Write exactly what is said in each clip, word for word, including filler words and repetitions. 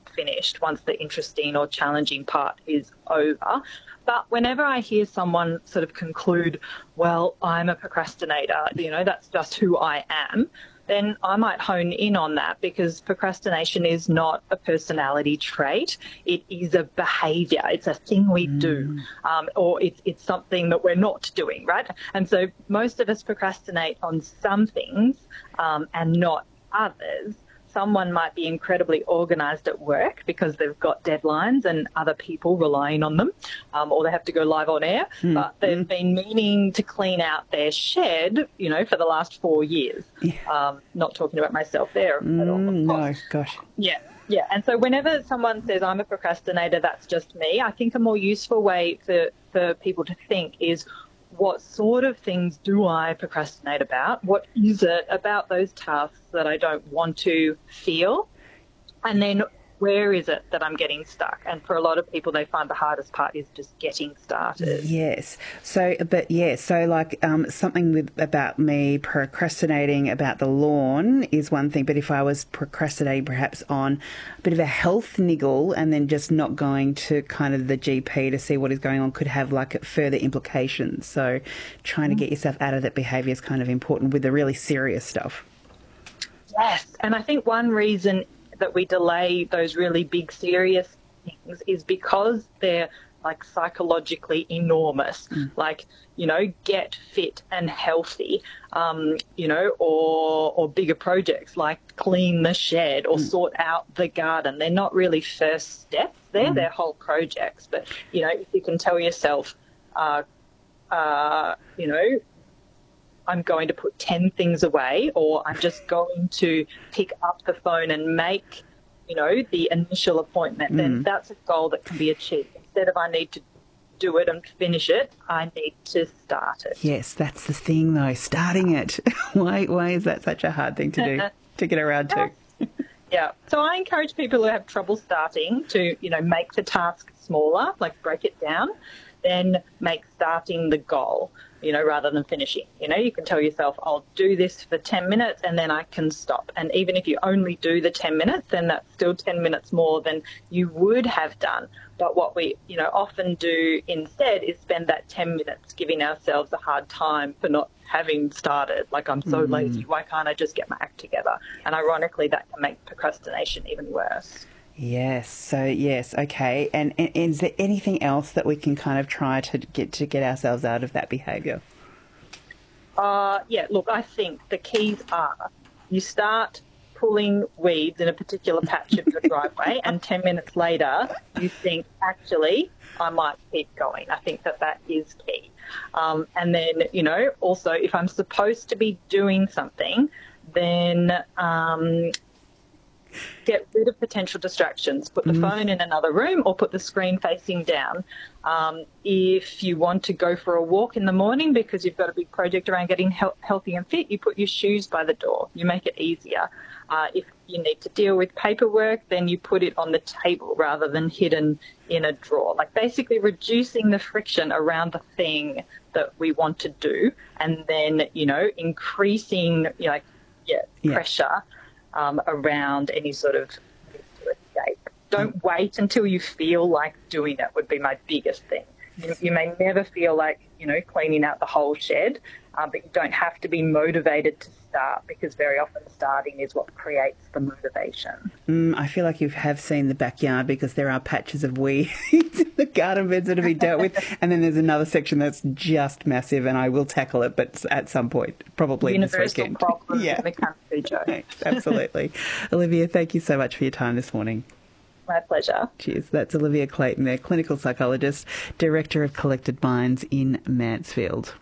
finished once the interesting or challenging part is over. But whenever I hear someone sort of conclude, well, I'm a procrastinator, you know, that's just who I am, then I might hone in on that, because procrastination is not a personality trait. It is a behaviour. It's a thing we mm. do, um, or it's, it's something that we're not doing, right? And so most of us procrastinate on some things um, and not others. Someone might be incredibly organised at work because they've got deadlines and other people relying on them, um, or they have to go live on air, mm. but they've mm. been meaning to clean out their shed, you know, for the last four years. Yeah. Um, not talking about myself there mm, at all. No, gosh. Yeah. Yeah, and so whenever someone says I'm a procrastinator, that's just me, I think a more useful way for, for people to think is, what sort of things do I procrastinate about? What is it about those tasks that I don't want to feel? And then where is it that I'm getting stuck? And for a lot of people, they find the hardest part is just getting started. Yes. So, but yeah, so like um, something with about me procrastinating about the lawn is one thing, but if I was procrastinating perhaps on a bit of a health niggle and then just not going to kind of the G P to see what is going on could have like further implications. So trying to get yourself out of that behaviour is kind of important with the really serious stuff. Yes. And I think one reason that we delay those really big, serious things is because they're like psychologically enormous, mm. like, you know, get fit and healthy, um, you know, or or bigger projects like clean the shed or mm. sort out the garden. They're not really first steps. They're mm. their whole projects. But, you know, if you can tell yourself, uh, uh, you know, I'm going to put ten things away, or I'm just going to pick up the phone and make, you know, the initial appointment, mm. then that's a goal that can be achieved. Instead of I need to do it and finish it, I need to start it. Yes, that's the thing though, starting it. why why is that such a hard thing to do, to get around to? Yeah. So I encourage people who have trouble starting to, you know, make the task smaller, like break it down, then make starting the goal, you know, rather than finishing. You know, you can tell yourself, I'll do this for ten minutes and then I can stop. And even if you only do the ten minutes, then that's still ten minutes more than you would have done. But what we, you know, often do instead is spend that ten minutes giving ourselves a hard time for not having started. Like, I'm so mm. lazy, why can't I just get my act together? And ironically, that can make procrastination even worse. Yes. So yes. Okay. And, and is there anything else that we can kind of try to get to get ourselves out of that behaviour? Uh, yeah. Look, I think the keys are you start pulling weeds in a particular patch of your driveway, and ten minutes later you think, actually, I might keep going. I think that that is key. Um, and then, you know, also if I'm supposed to be doing something, then um, get rid of potential distractions. Put the mm. phone in another room or put the screen facing down. Um, if you want to go for a walk in the morning because you've got a big project around getting he- healthy and fit, you put your shoes by the door. You make it easier. Uh, if you need to deal with paperwork, then you put it on the table rather than hidden in a drawer. Like basically reducing the friction around the thing that we want to do, and then, you know, increasing, you know, like, yeah, yeah. pressure Um, around any sort of escape. Don't wait until you feel like doing it would be my biggest thing. You, you may never feel like, you know, cleaning out the whole shed, um, but you don't have to be motivated to start, because very often starting is what creates the motivation. Mm, I feel like you have seen the backyard, because there are patches of weeds in the garden beds that have been dealt with, and then there's another section that's just massive, and I will tackle it, but at some point, probably Universal this weekend. Problems yeah. in the country, Joe. Absolutely. Olivia, thank you so much for your time this morning. My pleasure. Cheers. That's Olivia Clayton there, clinical psychologist, Director of Collected Minds in Mansfield.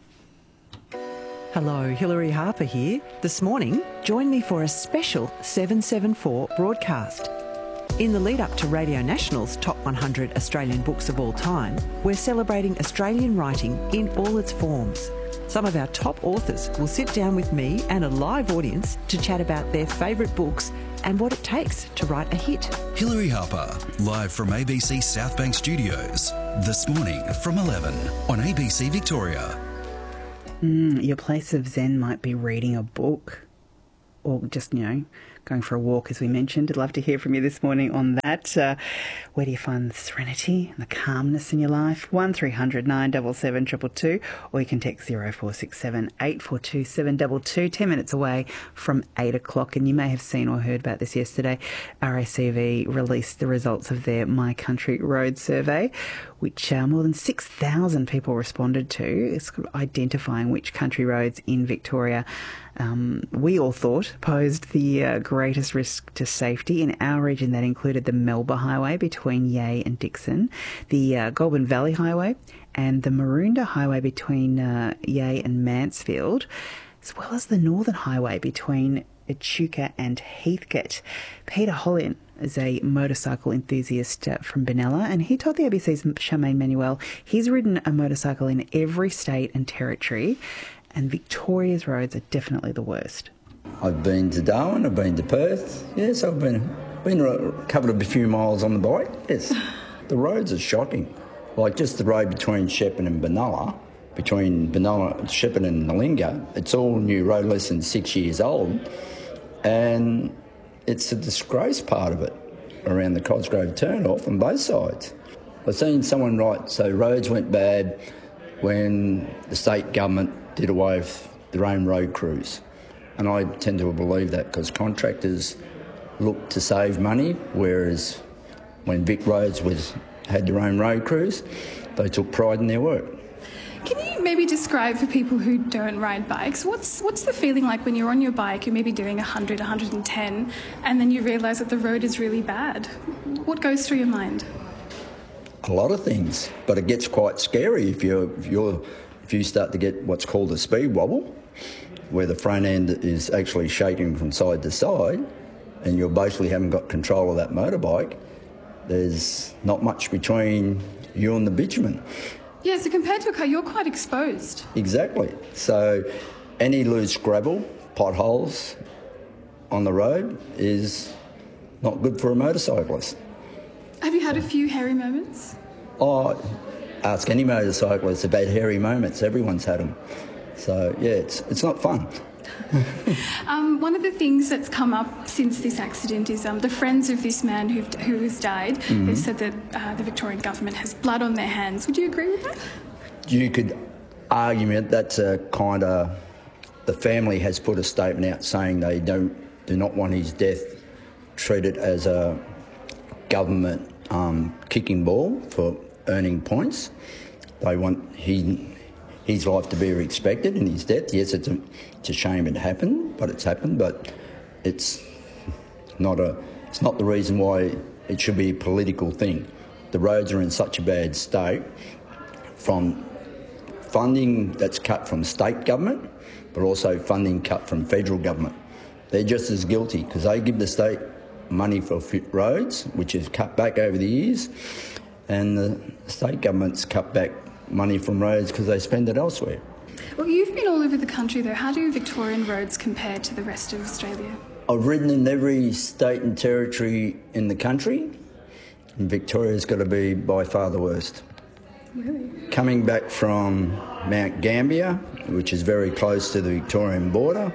Hello, Hilary Harper here. This morning, join me for a special seven seven four broadcast. In the lead up to Radio National's Top one hundred Australian Books of All Time, we're celebrating Australian writing in all its forms. Some of our top authors will sit down with me and a live audience to chat about their favourite books and what it takes to write a hit. Hilary Harper, live from A B C Southbank Studios, this morning from eleven on A B C Victoria. Mm, your place of zen might be reading a book, or just, you know, going for a walk, as we mentioned. I'd love to hear from you this morning on that. Uh, where do you find the serenity and the calmness in your life? one three hundred nine seven seven two two two, or you can text zero four six seven eight four two seven two two, ten minutes away from eight o'clock. And you may have seen or heard about this yesterday. R A C V released the results of their My Country Road survey, which uh, more than six thousand people responded to. It's identifying which country roads in Victoria um, we all thought posed the uh, greatest risk to safety. In our region, that included the Melba Highway between Yea and Dixon, the uh, Goulburn Valley Highway, and the Maroondah Highway between uh, Yea and Mansfield, as well as the Northern Highway between Echuca and Heathcote. Peter Hollin is a motorcycle enthusiast uh, from Benalla, and he told the A B C's Charmaine Manuel he's ridden a motorcycle in every state and territory, and Victoria's roads are definitely the worst. I've been to Darwin, I've been to Perth. Yes, I've been been covered a few miles on the bike. Yes, the roads are shocking. Like just the road between Shepparton and Benalla, between Benalla, Shepparton and Nalinga, it's all new road, less than six years old, and it's a disgrace part of it around the Cosgrove turnoff on both sides. I've seen someone write, so roads went bad when the state government did away with their own road crews. And I tend to believe that because contractors look to save money, whereas when Vic Roads was had their own road crews, they took pride in their work. Can you maybe describe for people who don't ride bikes, what's what's the feeling like when you're on your bike, you're maybe doing one hundred, one hundred ten, and then you realise that the road is really bad? What goes through your mind? A lot of things, but it gets quite scary if you if you're if you start to get what's called a speed wobble, where the front end is actually shaking from side to side, and you basically haven't got control of that motorbike. There's not much between you and the bitumen. Yeah, so compared to a car, you're quite exposed. Exactly. So any loose gravel, potholes on the road is not good for a motorcyclist. Have you had a few hairy moments? Oh, ask any motorcyclist about hairy moments. Everyone's had them. So, yeah, it's it's not fun. um, one of the things that's come up since this accident is um, the friends of this man who've, who has died. Mm-hmm. They've said that uh, the Victorian government has blood on their hands. Would you agree with that? You could argue that's a kind of... The family has put a statement out saying they don't do not want his death treated as a government um, kicking ball for earning points. They want he his life to be respected and his death. Yes, it's a, it's a shame it happened, but it's happened. But it's not a it's not the reason why it should be a political thing. The roads are in such a bad state from funding that's cut from state government, but also funding cut from federal government. They're just as guilty because they give the state money for roads, which is cut back over the years, and the state government's cut back money from roads because they spend it elsewhere. Well, you've been all over the country though. How do Victorian roads compare to the rest of Australia? I've ridden in every state and territory in the country, and Victoria's got to be by far the worst. Really? Coming back from Mount Gambier, which is very close to the Victorian border,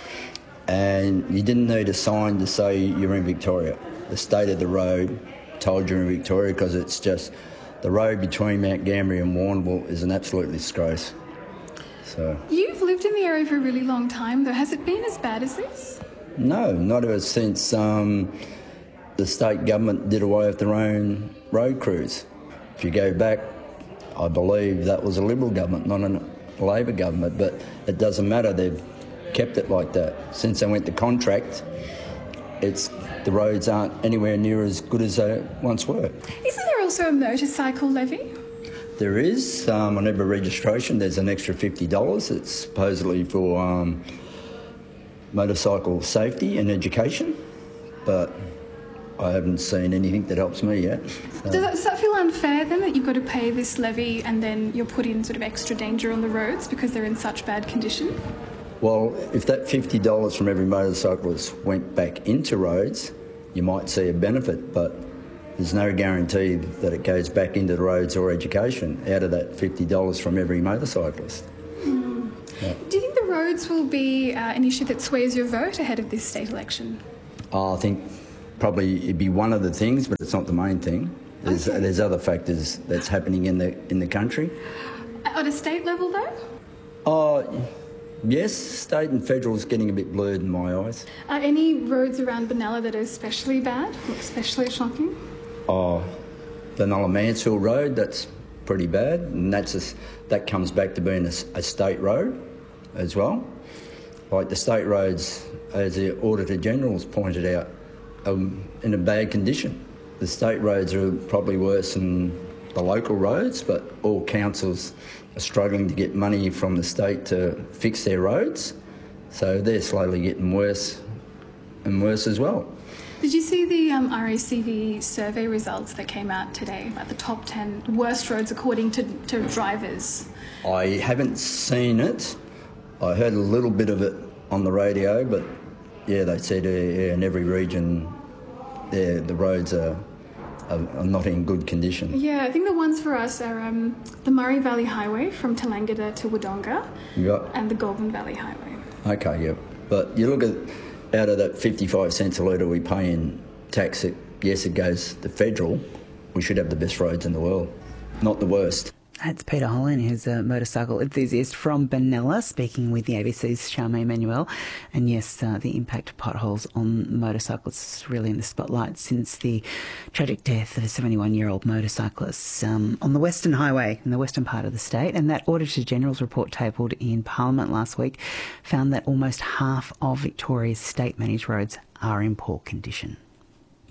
and you didn't need a sign to say you're in Victoria. The state of the road told you're in Victoria because it's just the road between Mount Gambier and Warrnambool is an absolute disgrace. So you've lived in the area for a really long time, though. Has it been as bad as this? No, not ever since um, the state government did away with their own road crews. If you go back, I believe that was a Liberal government, not a Labor government, but it doesn't matter. They've kept it like that. Since they went to contract, it's the roads aren't anywhere near as good as they once were. Isn't there also a motorcycle levy? There is. Um, on every registration, there's an extra fifty dollars. It's supposedly for um, motorcycle safety and education, but I haven't seen anything that helps me yet. So. Does, that, does that feel unfair then, that you've got to pay this levy and then you're put in sort of extra danger on the roads because they're in such bad condition? Well, if that fifty dollars from every motorcyclist went back into roads, you might see a benefit, but there's no guarantee that it goes back into the roads or education out of that fifty dollars from every motorcyclist. Mm. Yeah. Do you think the roads will be uh, an issue that sways your vote ahead of this state election? Oh, I think probably it'd be one of the things, but it's not the main thing. There's, Okay. there's other factors that's happening in the in the country. At a state level, though? Oh, yes, state and federal is getting a bit blurred in my eyes. Are any roads around Benalla that are especially bad, or especially shocking? Oh, the Nulla Mansfield Road, that's pretty bad, and that's a, that comes back to being a, a state road as well. Like the state roads, as the Auditor General's pointed out, um, in a bad condition. The state roads are probably worse than the local roads, but all councils are struggling to get money from the state to fix their roads, so they're slowly getting worse and worse as well. Did you see the um, R A C V survey results that came out today about the top ten worst roads according to, to drivers? I haven't seen it. I heard a little bit of it on the radio, but yeah, they said uh, yeah, in every region yeah, the roads are, are, are not in good condition. Yeah, I think the ones for us are um, the Murray Valley Highway from Tallangatta to Wodonga Yep. and the Goulburn Valley Highway. Okay, yeah. But you look at, out of that fifty-five cents a litre we pay in tax, it, yes, it goes to federal. We should have the best roads in the world, not the worst. That's Peter Holland, who's a motorcycle enthusiast from Benalla, speaking with the A B C's Charmaine Manuel. And yes, uh, the impact of potholes on motorcycles is really in the spotlight since the tragic death of a seventy-one-year-old motorcyclist um, on the Western Highway in the western part of the state. And that Auditor General's report tabled in Parliament last week found that almost half of Victoria's state-managed roads are in poor condition.